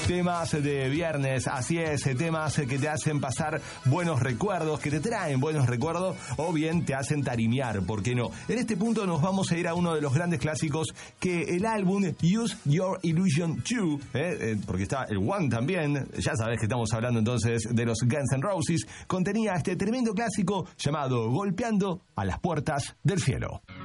Temas de viernes, así es, temas que te hacen pasar buenos recuerdos, que te traen buenos recuerdos o bien te hacen tarimear, ¿por qué no? En este punto nos vamos a ir a uno de los grandes clásicos que el álbum Use Your Illusion 2, porque está el One también, ya sabes que estamos hablando entonces de los Guns N' Roses, contenía este tremendo clásico llamado Golpeando a las Puertas del Cielo.